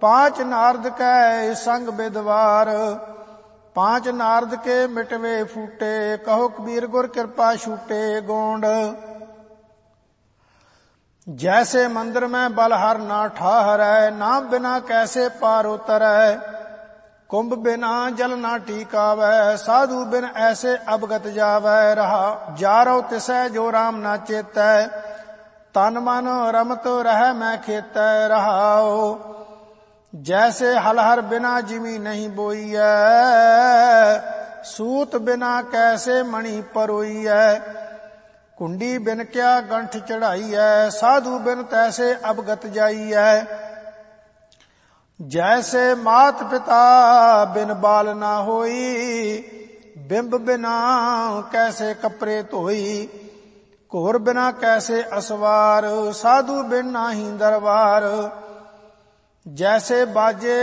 पांच नारद कै संग बिदवार, पांच नारद के मिटवे फूटे, कहो कबीर गुर कृपा छूटे गोंड। जैसे मंदिर में बलहर ना ठाहरै, नाम बिना कैसे पार उतरै, कुंभ बिना जल ना टीकावै, साधु बिन ऐसे अवगत जावै। रहा जारो तिसै जो राम ना चेतै, तन मन रमत रह मैं खेतै। रहाओ जैसे हलहर बिना जिमी नहीं बोईऐ, सूत बिना कैसे मणि परोईऐ, कुंडी बिन क्या गंठ चढ़ाईऐ, साधु बिन तैसे अवगत जाईऐ। जैसे मात पिता बिन बाल ना होई, बिंब बिना कैसे कपड़े धोई, घोर बिना कैसे असवार, साधु बिन नाही दरबार। जैसे बाजे